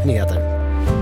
nyheter.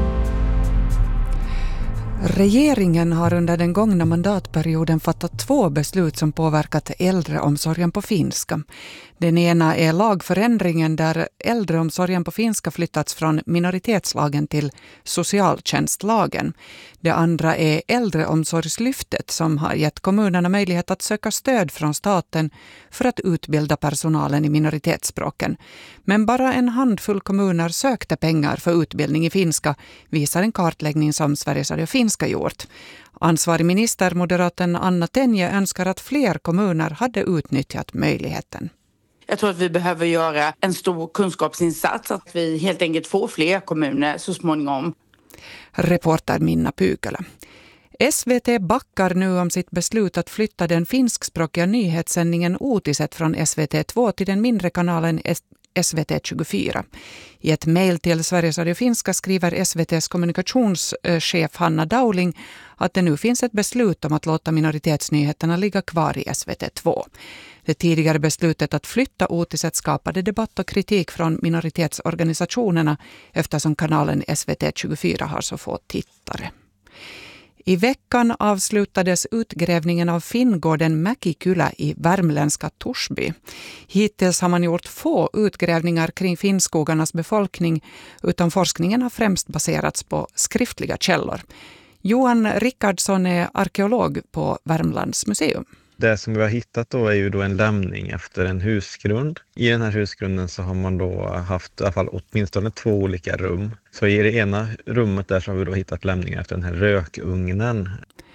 Regeringen har under den gångna mandatperioden fattat 2 beslut som påverkat äldreomsorgen på finska. Den ena är lagförändringen där äldreomsorgen på finska flyttats från minoritetslagen till socialtjänstlagen. Det andra är äldreomsorgslyftet som har gett kommunerna möjlighet att söka stöd från staten för att utbilda personalen i minoritetsspråken. Men bara en handfull kommuner sökte pengar för utbildning i finska, visar en kartläggning som Sveriges Radio Finska gjort. Ansvarig minister, moderaten Anna Tenje, önskar att fler kommuner hade utnyttjat möjligheten. Jag tror att vi behöver göra en stor kunskapsinsats, att vi helt enkelt får fler kommuner så småningom. Reporter Minna Pykälä. SVT backar nu om sitt beslut att flytta den finskspråkiga nyhetssändningen Uutiset från SVT2 till den mindre kanalen SVT24. I ett mejl till Sveriges Radio Finska skriver SVT:s kommunikationschef Hanna Dowling att det nu finns ett beslut om att låta minoritetsnyheterna ligga kvar i SVT2. Det tidigare beslutet att flytta Uutiset skapade debatt och kritik från minoritetsorganisationerna eftersom kanalen SVT24 har så få tittare. I veckan avslutades utgrävningen av Finngården Mäkikylä i värmländska Torsby. Hittills har man gjort få utgrävningar kring finnskogarnas befolkning, utan forskningen har främst baserats på skriftliga källor. Johan Rickardsson är arkeolog på Värmlands museum. Det som vi har hittat då är ju då en lämning efter en husgrund. I den här husgrunden så har man då haft i alla fall åtminstone 2 olika rum. Så i det ena rummet där så har vi då hittat lämningar efter den här rökugnen.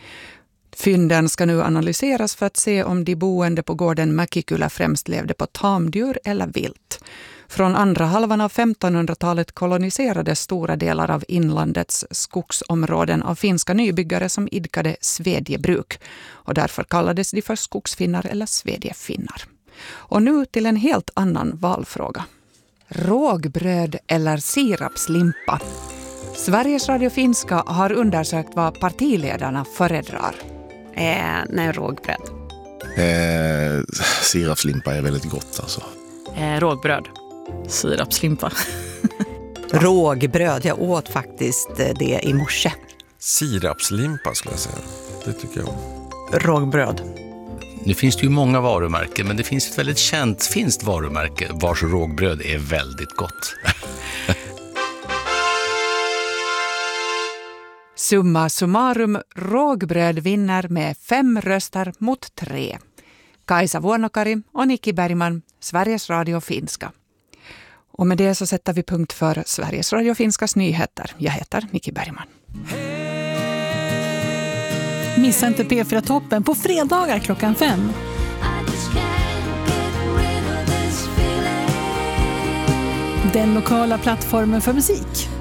Fynden ska nu analyseras för att se om de boende på gården Mäkikylä främst levde på tamdjur eller vilt. Från andra halvan av 1500-talet koloniserades stora delar av inlandets skogsområden av finska nybyggare som idkade svedjebruk. Och därför kallades de för skogsfinnar eller svedjefinnar. Och nu till en helt annan valfråga. Rågbröd eller sirapslimpa? Sveriges Radio Finska har undersökt vad partiledarna föredrar. Nej, rågbröd. Sirapslimpa är väldigt gott alltså. Rågbröd. Sirapslimpa. Rågbröd, jag åt faktiskt det i morse. Sirapslimpa skulle jag säga. Det tycker jag. Rågbröd. Nu finns det ju många varumärken, men det finns ett väldigt känt finskt varumärke vars rågbröd är väldigt gott. Summa summarum, rågbröd vinner med 5 röster mot 3. Kaisa Vuonokari och Nikki Bergman, Sveriges Radio Finska. Och med det så sätter vi punkt för Sveriges Radio Finskas nyheter. Jag heter Nikki Bergman. Missa inte P4-toppen på fredagar 5:00. Den lokala plattformen för musik.